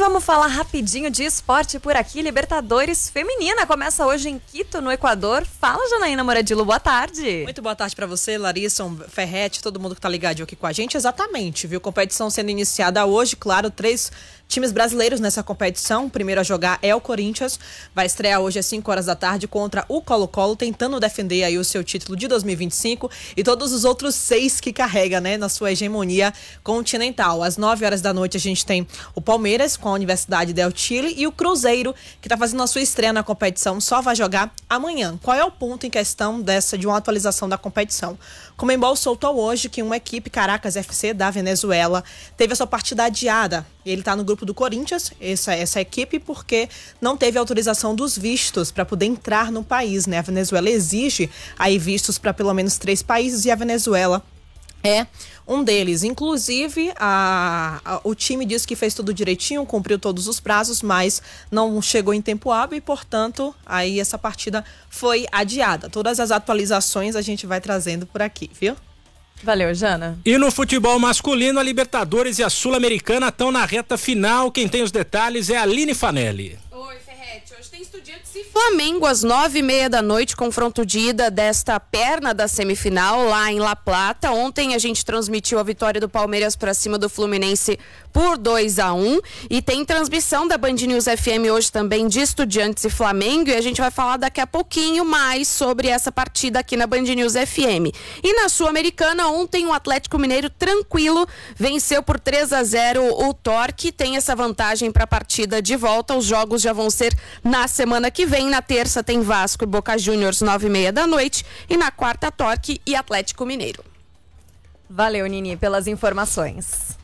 vamos falar rapidinho de esporte por aqui. Libertadores Feminina começa hoje em Quito, no Equador. Fala, Janaína Moradilo, boa tarde. Muito boa tarde para você, Larissa, Ferretti, todo mundo que tá ligado aqui com a gente. Exatamente, viu? Competição sendo iniciada hoje, claro, 3 times brasileiros nessa competição. O primeiro a jogar é o Corinthians, vai estrear hoje às 5 horas da tarde contra o Colo-Colo, tentando defender aí o seu título de 2025 e todos os outros 6 que carrega, né, na sua hegemonia continental. Às 9 horas da noite a gente tem o Palmeiras com a Universidade del Chile e o Cruzeiro, que está fazendo a sua estreia na competição, só vai jogar amanhã. Qual é o ponto em questão de uma atualização da competição? Conmebol soltou hoje que uma equipe, Caracas FC, da Venezuela, teve a sua partida adiada. Ele está no grupo do Corinthians, essa equipe, porque não teve autorização dos vistos para poder entrar no país, né? A Venezuela exige aí vistos para pelo menos 3 países e a Venezuela é um deles. Inclusive, o time disse que fez tudo direitinho, cumpriu todos os prazos, mas não chegou em tempo hábil e, portanto, aí essa partida foi adiada. Todas as atualizações a gente vai trazendo por aqui, viu? Valeu, Jana. E no futebol masculino, a Libertadores e a Sul-Americana estão na reta final. Quem tem os detalhes é a Aline Fanelli. Oi, Ferretti. Hoje tem Estudiantes e Flamengo às 9h30 da noite, confronto de ida desta perna da semifinal lá em La Plata. Ontem a gente transmitiu a vitória do Palmeiras para cima do Fluminense por 2-1 e tem transmissão da Band News FM hoje também de Estudiantes e Flamengo, e a gente vai falar daqui a pouquinho mais sobre essa partida aqui na Band News FM. E na Sul-Americana, ontem o Atlético Mineiro tranquilo venceu por 3-0 o Torque, tem essa vantagem para a partida de volta. Os jogos já vão ser na semana que vem. Na terça tem Vasco e Boca Juniors 9h30 da noite e na quarta Torque e Atlético Mineiro. Valeu, Nini, pelas informações.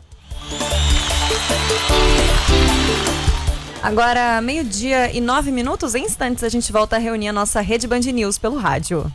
Agora, 12h09, em instantes a gente volta a reunir a nossa rede Band News pelo rádio.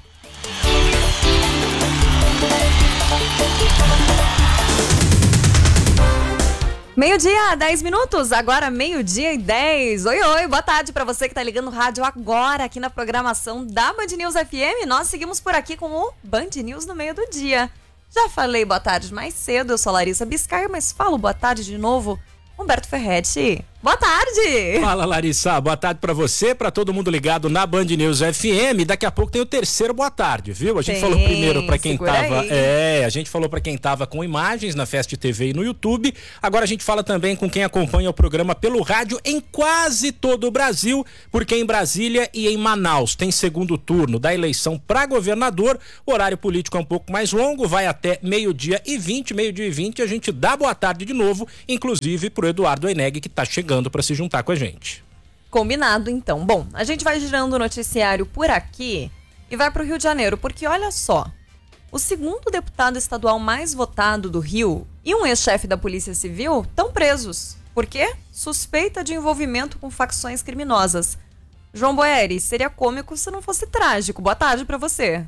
Meio-dia, 10 minutos, agora 12h10. Oi, boa tarde pra você que tá ligando o rádio agora aqui na programação da Band News FM. Nós seguimos por aqui com o Band News no meio do dia. Já falei boa tarde mais cedo, eu sou Larissa Biscay, mas falo boa tarde de novo, Humberto Ferretti. Boa tarde! Fala, Larissa, boa tarde pra você, pra todo mundo ligado na Band News FM. Daqui a pouco tem o terceiro boa tarde, viu? A gente falou primeiro pra quem tava... a gente falou pra quem tava com imagens na Fast TV e no YouTube. Agora a gente fala também com quem acompanha o programa pelo rádio em quase todo o Brasil, porque em Brasília e em Manaus tem segundo turno da eleição pra governador. O horário político é um pouco mais longo, vai até meio-dia e 20. A gente dá boa tarde de novo, inclusive pro Eduardo Eneg, que tá chegando para se juntar com a gente. Combinado, então. Bom, a gente vai girando o noticiário por aqui e vai para o Rio de Janeiro, porque olha só, o segundo deputado estadual mais votado do Rio e um ex-chefe da Polícia Civil estão presos. Por quê? Suspeita de envolvimento com facções criminosas. João Boeri, seria cômico se não fosse trágico. Boa tarde para você.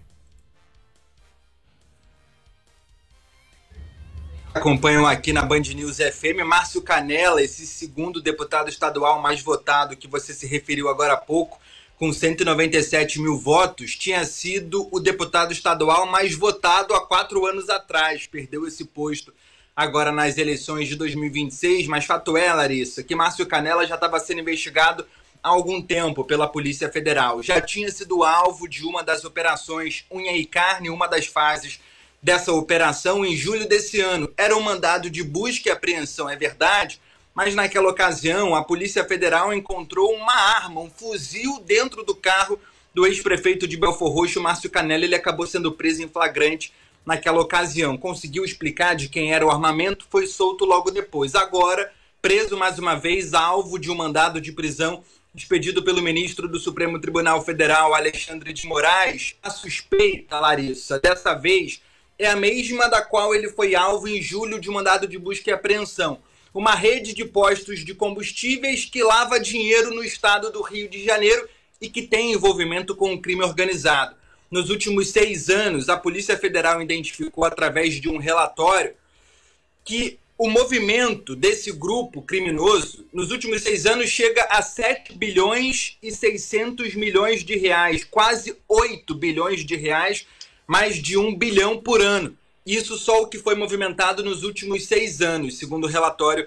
Acompanham aqui na Band News FM, Márcio Canela, esse segundo deputado estadual mais votado que você se referiu agora há pouco, com 197 mil votos, tinha sido o deputado estadual mais votado há 4 anos atrás. Perdeu esse posto agora nas eleições de 2026, mas fato é, Larissa, que Márcio Canela já estava sendo investigado há algum tempo pela Polícia Federal. Já tinha sido alvo de uma das operações Unha e Carne, uma das fases dessa operação em julho desse ano. Era um mandado de busca e apreensão, é verdade, mas naquela ocasião a Polícia Federal encontrou uma arma, um fuzil dentro do carro do ex-prefeito de Belfor Roxo, Márcio Canela. Ele acabou sendo preso em flagrante naquela ocasião. Conseguiu explicar de quem era o armamento, foi solto logo depois. Agora, preso mais uma vez, alvo de um mandado de prisão expedido pelo ministro do Supremo Tribunal Federal, Alexandre de Moraes. A suspeita, Larissa, dessa vez é a mesma da qual ele foi alvo em julho de mandado de busca e apreensão. Uma rede de postos de combustíveis que lava dinheiro no estado do Rio de Janeiro e que tem envolvimento com o crime organizado. Nos últimos 6 anos, a Polícia Federal identificou através de um relatório que o movimento desse grupo criminoso, nos últimos 6 anos, chega a 7 bilhões e 600 milhões de reais, quase 8 bilhões de reais, mais de 1 bilhão por ano. Isso só o que foi movimentado nos últimos 6 anos, segundo o relatório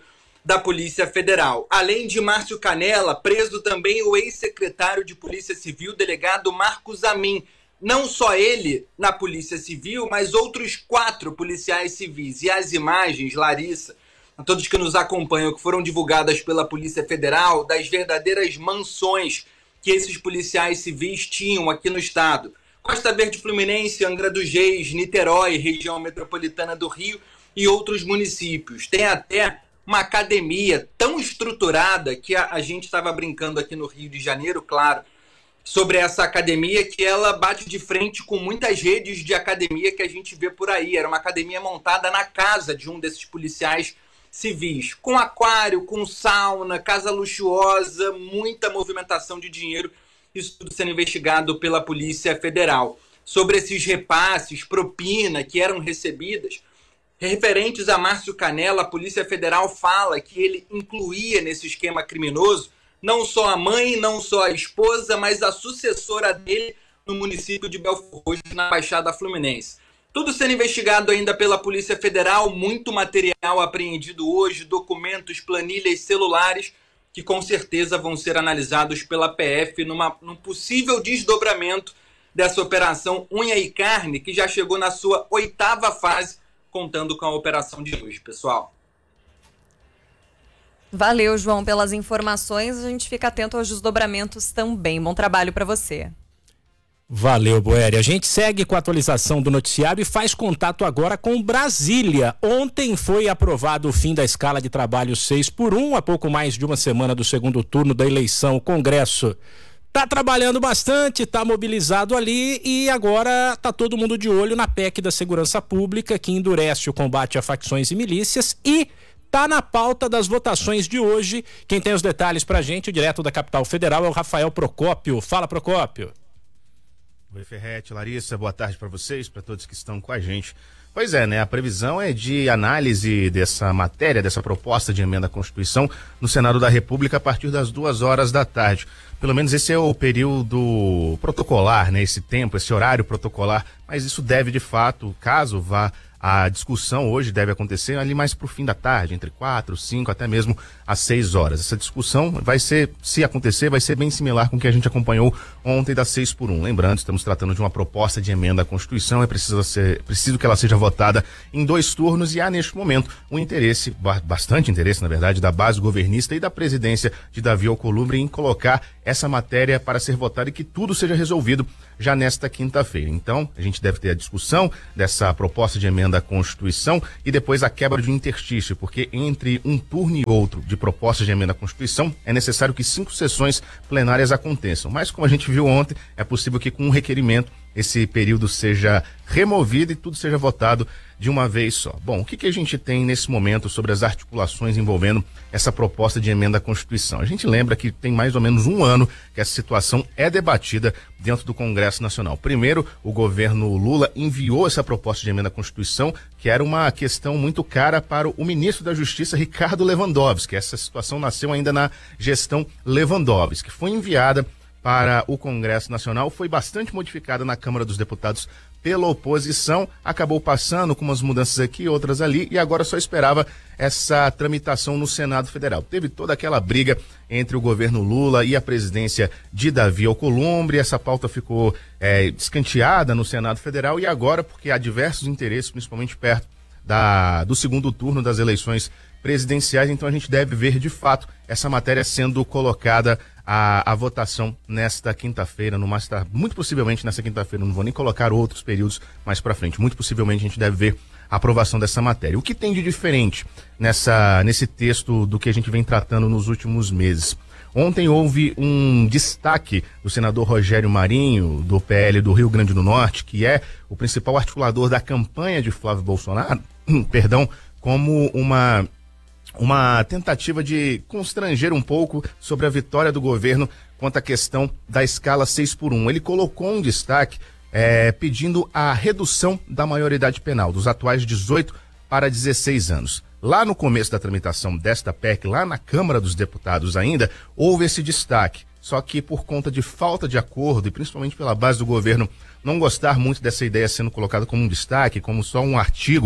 da Polícia Federal. Além de Márcio Canela, preso também o ex-secretário de Polícia Civil, delegado Marcos Amin. Não só ele na Polícia Civil, mas outros 4 policiais civis. E as imagens, Larissa, a todos que nos acompanham, que foram divulgadas pela Polícia Federal, das verdadeiras mansões que esses policiais civis tinham aqui no estado. Costa Verde Fluminense, Angra dos Reis, Niterói, região metropolitana do Rio e outros municípios. Tem até uma academia tão estruturada que a gente estava brincando aqui no Rio de Janeiro, claro, sobre essa academia, que ela bate de frente com muitas redes de academia que a gente vê por aí. Era uma academia montada na casa de um desses policiais civis, com aquário, com sauna, casa luxuosa, muita movimentação de dinheiro, isso tudo sendo investigado pela Polícia Federal. Sobre esses repasses, propina que eram recebidas, referentes a Márcio Canela, a Polícia Federal fala que ele incluía nesse esquema criminoso não só a mãe, não só a esposa, mas a sucessora dele no município de Belford Roxo, na Baixada Fluminense. Tudo sendo investigado ainda pela Polícia Federal, muito material apreendido hoje, documentos, planilhas, celulares, que com certeza vão ser analisados pela PF num possível desdobramento dessa operação Unha e Carne, que já chegou na sua 8ª fase, contando com a operação de hoje, pessoal. Valeu, João, pelas informações. A gente fica atento aos desdobramentos também. Bom trabalho para você. Valeu, Boeri. A gente segue com a atualização do noticiário e faz contato agora com Brasília. Ontem foi aprovado o fim da escala de trabalho 6x1, há pouco mais de uma semana do segundo turno da eleição. O Congresso tá trabalhando bastante, tá mobilizado ali e agora tá todo mundo de olho na PEC da Segurança Pública, que endurece o combate a facções e milícias e tá na pauta das votações de hoje. Quem tem os detalhes pra gente, direto da capital federal, é o Rafael Procópio. Fala, Procópio. Oi, Ferretti, Larissa, boa tarde para vocês, para todos que estão com a gente. Pois é, né? A previsão é de análise dessa matéria, dessa proposta de emenda à Constituição no Senado da República a partir das 2h da tarde. Pelo menos esse é o período protocolar, né? Esse tempo, esse horário protocolar, mas isso deve de fato, caso vá a discussão hoje, deve acontecer ali mais pro fim da tarde, entre 4, 5, até mesmo às 6 horas. Essa discussão vai ser, se acontecer, vai ser bem similar com o que a gente acompanhou ontem da 6x1. Lembrando, estamos tratando de uma proposta de emenda à Constituição, é preciso que ela seja votada em 2 turnos e há neste momento um interesse, bastante interesse na verdade, da base governista e da presidência de Davi Alcolumbre em colocar essa matéria para ser votada e que tudo seja resolvido já nesta quinta-feira. Então, a gente deve ter a discussão dessa proposta de emenda à Constituição e depois a quebra de interstício, porque entre um turno e outro de propostas de emenda à Constituição é necessário que 5 sessões plenárias aconteçam. Mas, como a gente viu ontem, é possível que com um requerimento esse período seja removido e tudo seja votado de uma vez só. Bom, o que a gente tem nesse momento sobre as articulações envolvendo essa proposta de emenda à Constituição? A gente lembra que tem mais ou menos um ano que essa situação é debatida dentro do Congresso Nacional. Primeiro, o governo Lula enviou essa proposta de emenda à Constituição, que era uma questão muito cara para o ministro da Justiça, Ricardo Lewandowski. Essa situação nasceu ainda na gestão Lewandowski, que foi enviada para o Congresso Nacional, foi bastante modificada na Câmara dos Deputados pela oposição, acabou passando com umas mudanças aqui, outras ali, e agora só esperava essa tramitação no Senado Federal. Teve toda aquela briga entre o governo Lula e a presidência de Davi Alcolumbre, essa pauta ficou escanteada no Senado Federal e agora, porque há diversos interesses, principalmente perto do segundo turno das eleições presidenciais, então a gente deve ver de fato essa matéria sendo colocada à votação nesta quinta-feira, muito possivelmente nessa quinta-feira, não vou nem colocar outros períodos mais para frente, muito possivelmente a gente deve ver a aprovação dessa matéria. O que tem de diferente nesse texto do que a gente vem tratando nos últimos meses? Ontem houve um destaque do senador Rogério Marinho, do PL do Rio Grande do Norte, que é o principal articulador da campanha de Flávio Bolsonaro, como uma tentativa de constranger um pouco sobre a vitória do governo quanto à questão da escala 6x1. Ele colocou um destaque pedindo a redução da maioridade penal, dos atuais 18 para 16 anos. Lá no começo da tramitação desta PEC, lá na Câmara dos Deputados ainda, houve esse destaque. Só que por conta de falta de acordo e principalmente pela base do governo não gostar muito dessa ideia sendo colocada como um destaque, como só um artigo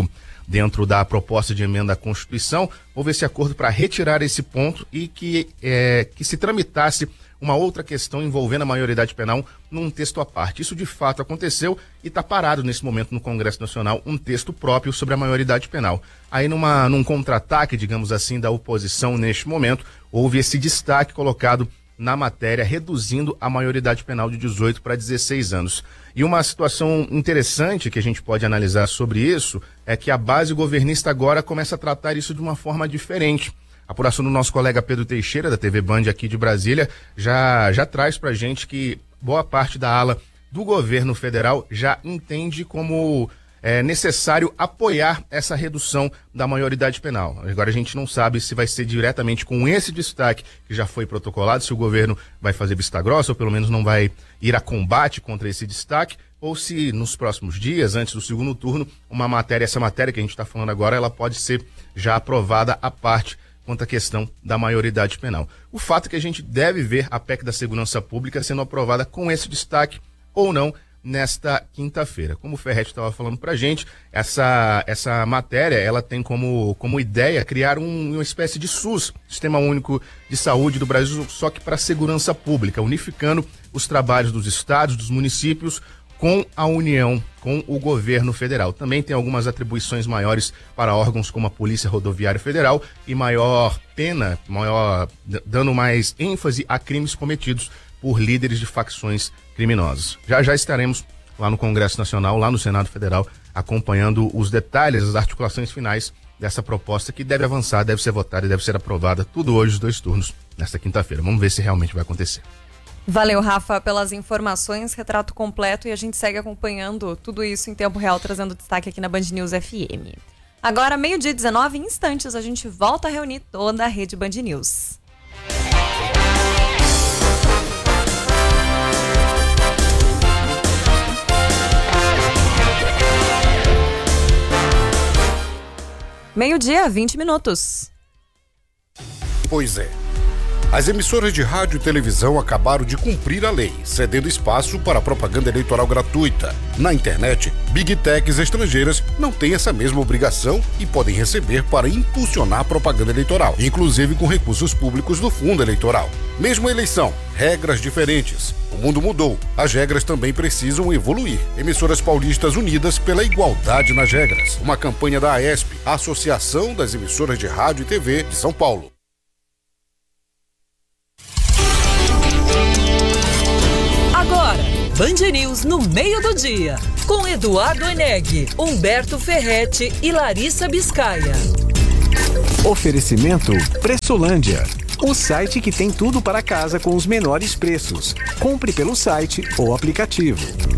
dentro da proposta de emenda à Constituição, houve esse acordo para retirar esse ponto e que se tramitasse uma outra questão envolvendo a maioridade penal num texto à parte. Isso de fato aconteceu e está parado nesse momento no Congresso Nacional um texto próprio sobre a maioridade penal. Aí num contra-ataque, digamos assim, da oposição neste momento, houve esse destaque colocado na matéria, reduzindo a maioridade penal de 18 para 16 anos. E uma situação interessante que a gente pode analisar sobre isso é que a base governista agora começa a tratar isso de uma forma diferente. A apuração do nosso colega Pedro Teixeira, da TV Band aqui de Brasília, já traz pra gente que boa parte da ala do governo federal já entende como necessário apoiar essa redução da maioridade penal. Agora a gente não sabe se vai ser diretamente com esse destaque que já foi protocolado, se o governo vai fazer vista grossa ou pelo menos não vai ir a combate contra esse destaque, ou se nos próximos dias, antes do segundo turno, essa matéria que a gente está falando agora, ela pode ser já aprovada à parte quanto à questão da maioridade penal. O fato é que a gente deve ver a PEC da Segurança Pública sendo aprovada com esse destaque ou não nesta quinta-feira. Como o Ferretti estava falando pra gente, essa matéria, ela tem como ideia criar uma espécie de SUS, Sistema Único de Saúde do Brasil, só que para a segurança pública, unificando os trabalhos dos estados, dos municípios, com a União, com o governo federal. Também tem algumas atribuições maiores para órgãos como a Polícia Rodoviária Federal e dando mais ênfase a crimes cometidos por líderes de facções criminosas. Já estaremos lá no Congresso Nacional, lá no Senado Federal, acompanhando os detalhes, as articulações finais dessa proposta que deve avançar, deve ser votada e deve ser aprovada tudo hoje, os 2 turnos, nesta quinta-feira. Vamos ver se realmente vai acontecer. Valeu, Rafa, pelas informações, retrato completo, e a gente segue acompanhando tudo isso em tempo real, trazendo destaque aqui na Band News FM. Agora, 12h19, em instantes, a gente volta a reunir toda a rede Band News. Meio-dia, 20 minutos. Pois é. As emissoras de rádio e televisão acabaram de cumprir a lei, cedendo espaço para propaganda eleitoral gratuita. Na internet, Big Techs estrangeiras não têm essa mesma obrigação e podem receber para impulsionar propaganda eleitoral, inclusive com recursos públicos do fundo eleitoral. Mesma eleição, regras diferentes. O mundo mudou, as regras também precisam evoluir. Emissoras paulistas unidas pela igualdade nas regras. Uma campanha da AESP, a Associação das Emissoras de Rádio e TV de São Paulo. Agora, Band News no meio do dia, com Eduardo Eneg, Humberto Ferretti e Larissa Biscaia. Oferecimento Pressolândia, o site que tem tudo para casa com os menores preços. Compre pelo site ou aplicativo.